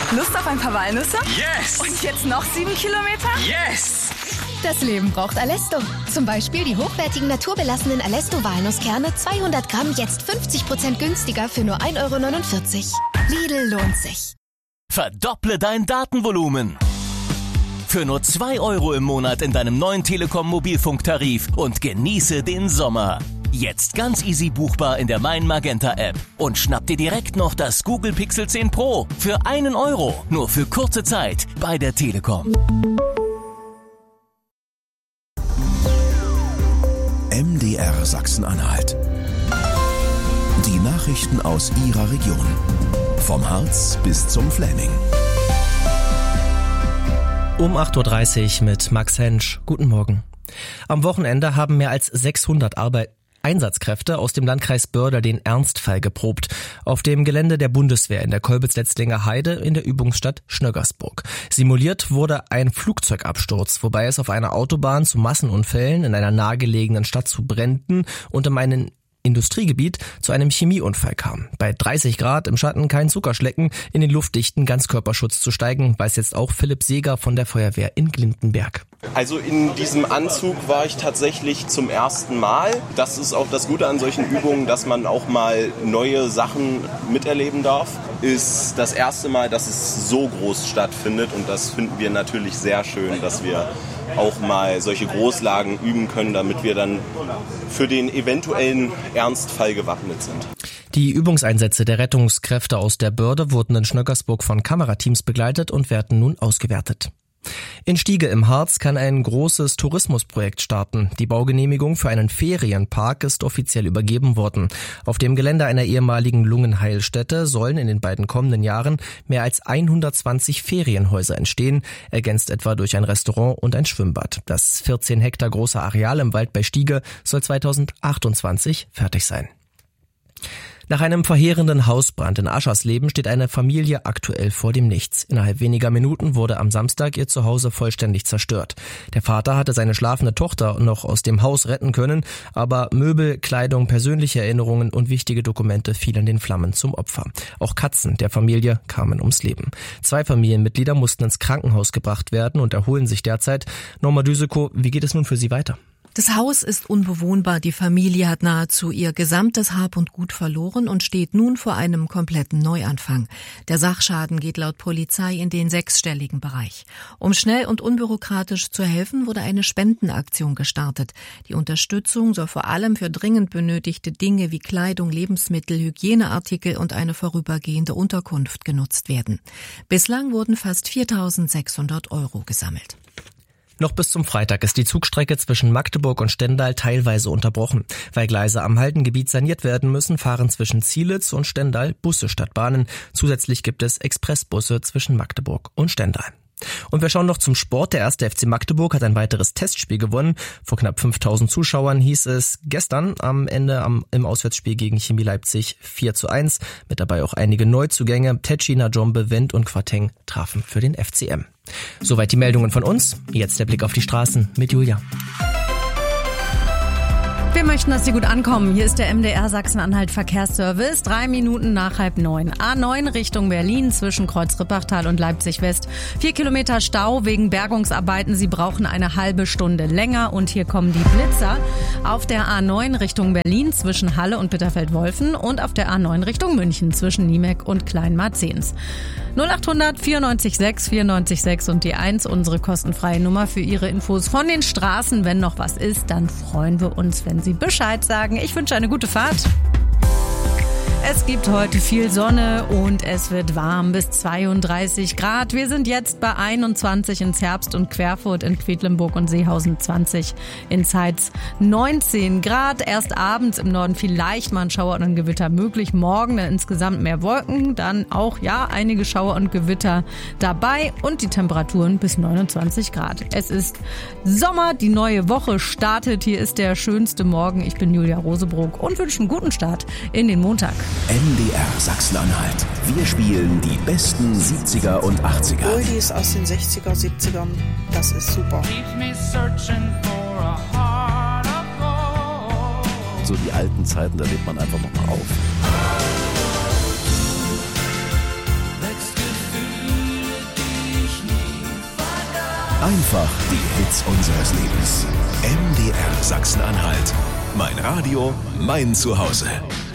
Lust auf ein paar Walnüsse? Yes! Und jetzt noch 7 Kilometer? Yes! Das Leben braucht Alesto. Zum Beispiel die hochwertigen naturbelassenen Alesto-Walnusskerne 200 Gramm jetzt 50% günstiger für nur 1,49 €. Lidl lohnt sich. Verdopple dein Datenvolumen. Für nur 2 € im Monat in deinem neuen Telekom-Mobilfunktarif und genieße den Sommer. Jetzt ganz easy buchbar in der Mein Magenta App. Und schnapp dir direkt noch das Google Pixel 10 Pro für 1 €. Nur für kurze Zeit bei der Telekom. MDR Sachsen-Anhalt. Die Nachrichten aus Ihrer Region. Vom Harz bis zum Fläming. Um 8:30 Uhr mit Max Hensch. Guten Morgen. Am Wochenende haben mehr als 600 Einsatzkräfte aus dem Landkreis Börde den Ernstfall geprobt. Auf dem Gelände der Bundeswehr in der Kolbitz-Letzlinger Heide in der Übungsstadt Schnöggersburg. Simuliert wurde ein Flugzeugabsturz, wobei es auf einer Autobahn zu Massenunfällen in einer nahegelegenen Stadt zu Bränden und in einem Industriegebiet zu einem Chemieunfall kam. Bei 30 Grad im Schatten kein Zuckerschlecken, in den luftdichten Ganzkörperschutz zu steigen, weiß jetzt auch Philipp Seeger von der Feuerwehr in Glindenberg. Also in diesem Anzug war ich tatsächlich zum ersten Mal. Das ist auch das Gute an solchen Übungen, dass man auch mal neue Sachen miterleben darf. Ist das erste Mal, dass es so groß stattfindet und das finden wir natürlich sehr schön, dass wir auch mal solche Großlagen üben können, damit wir dann für den eventuellen Ernstfall gewappnet sind. Die Übungseinsätze der Rettungskräfte aus der Börde wurden in Schnöggersburg von Kamerateams begleitet und werden nun ausgewertet. In Stiege im Harz kann ein großes Tourismusprojekt starten. Die Baugenehmigung für einen Ferienpark ist offiziell übergeben worden. Auf dem Gelände einer ehemaligen Lungenheilstätte sollen in den beiden kommenden Jahren mehr als 120 Ferienhäuser entstehen, ergänzt etwa durch ein Restaurant und ein Schwimmbad. Das 14 Hektar große Areal im Wald bei Stiege soll 2028 fertig sein. Nach einem verheerenden Hausbrand in Aschersleben steht eine Familie aktuell vor dem Nichts. Innerhalb weniger Minuten wurde am Samstag ihr Zuhause vollständig zerstört. Der Vater hatte seine schlafende Tochter noch aus dem Haus retten können, aber Möbel, Kleidung, persönliche Erinnerungen und wichtige Dokumente fielen den Flammen zum Opfer. Auch Katzen der Familie kamen ums Leben. 2 Familienmitglieder mussten ins Krankenhaus gebracht werden und erholen sich derzeit. Norma Düsekow, wie geht es nun für Sie weiter? Das Haus ist unbewohnbar. Die Familie hat nahezu ihr gesamtes Hab und Gut verloren und steht nun vor einem kompletten Neuanfang. Der Sachschaden geht laut Polizei in den 6-stelligen Bereich. Um schnell und unbürokratisch zu helfen, wurde eine Spendenaktion gestartet. Die Unterstützung soll vor allem für dringend benötigte Dinge wie Kleidung, Lebensmittel, Hygieneartikel und eine vorübergehende Unterkunft genutzt werden. Bislang wurden fast 4.600 € gesammelt. Noch bis zum Freitag ist die Zugstrecke zwischen Magdeburg und Stendal teilweise unterbrochen. Weil Gleise am Haldengebiet saniert werden müssen, fahren zwischen Zielitz und Stendal Busse statt Bahnen. Zusätzlich gibt es Expressbusse zwischen Magdeburg und Stendal. Und wir schauen noch zum Sport. Der 1. FC Magdeburg hat ein weiteres Testspiel gewonnen. Vor knapp 5.000 Zuschauern hieß es gestern am Ende im Auswärtsspiel gegen Chemie Leipzig 4:1. Mit dabei auch einige Neuzugänge. Tetschi, Najombe, Wendt und Quateng trafen für den FCM. Soweit die Meldungen von uns. Jetzt der Blick auf die Straßen mit Julia. Wir möchten, dass Sie gut ankommen. Hier ist der MDR Sachsen-Anhalt Verkehrsservice. 3 Minuten nach 8:30. A9 Richtung Berlin zwischen Kreuz-Rippachtal und Leipzig-West. 4 Kilometer Stau wegen Bergungsarbeiten. Sie brauchen eine halbe Stunde länger. Und hier kommen die Blitzer. Auf der A9 Richtung Berlin zwischen Halle und Bitterfeld-Wolfen. Und auf der A9 Richtung München zwischen Niemek und Kleinmarzens. 0800 94 6 94 6 und die 1, unsere kostenfreie Nummer für Ihre Infos von den Straßen. Wenn noch was ist, dann freuen wir uns, wenn Sie Bescheid sagen. Ich wünsche eine gute Fahrt. Es gibt heute viel Sonne und es wird warm bis 32 Grad. Wir sind jetzt bei 21 in Zerbst und Querfurt, in Quedlinburg und Seehausen 20, in Zeitz 19 Grad. Erst abends im Norden vielleicht mal ein Schauer und ein Gewitter möglich. Morgen dann insgesamt mehr Wolken, dann auch einige Schauer und Gewitter dabei und die Temperaturen bis 29 Grad. Es ist Sommer, die neue Woche startet. Hier ist der schönste Morgen. Ich bin Julia Rosebrock und wünsche einen guten Start in den Montag. MDR Sachsen-Anhalt. Wir spielen die besten 70er und 80er. Oldies aus den 60er, 70ern. Das ist super. So die alten Zeiten, da lebt man einfach nochmal auf. Einfach die Hits unseres Lebens. MDR Sachsen-Anhalt. Mein Radio, mein Zuhause.